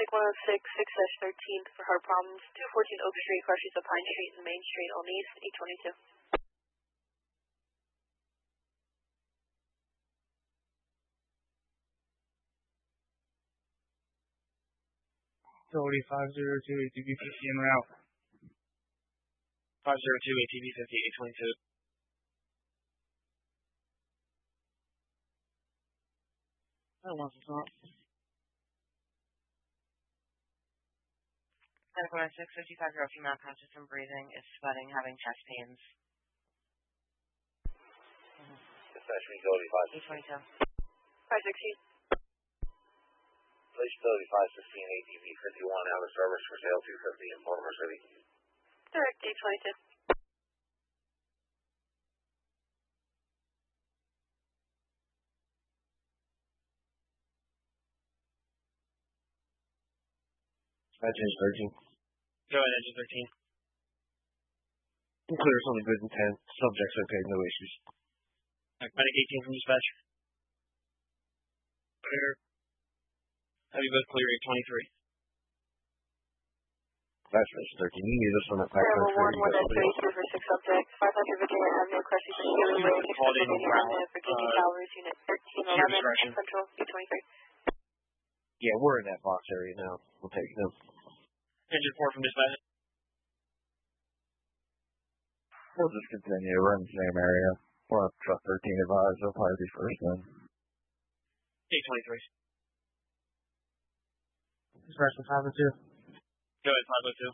Traffic 106, 6-13 for heart problems. 214 Oak Street, car streets up Pine Street and Main Street, Old East, 822. Facility 502, ATV 50 en route. 502, ATV 50, 822. That one's not. Medical 106, 55-year-old female, conscious and breathing, is sweating, having chest pains. Dispatch Utility 822. 516. Police Utility 516, ATV 51, out of service for sale 250 in Baltimore City. Direct 822. Engine 13. Go ahead, Engine 13. Clear on the good intent. Subjects okay, no issues. Medic 18 from dispatch. Clear. Heavy both clear 823. That's 13. You need this one at back Level 1, 1 for 6 subjects. 500 Virginia Avenue, Crescent Healing Road, 600 Virginia Avenue, Virginia Cavalry's Unit 1311, Central, 823. Yeah, we're in that box area now. We'll take them. Engine 4 from dispatch. We'll just continue. We're in the same area. We'll have truck 13 advised. They'll probably be first then. 823. Dispatch 502. Go ahead, 502.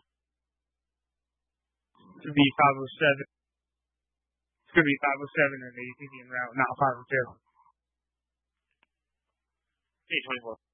Should be 507. It's going to be 507 in the ATV en route, not 502. 824.